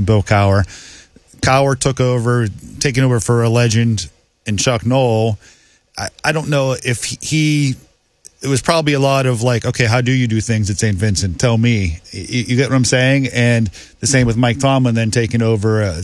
Bill Cowher. Cowher taking over for a legend in Chuck Noll. I don't know if it was probably a lot of like, okay, how do you do things at St. Vincent? Tell me. You get what I'm saying? And the same with Mike Tomlin then taking over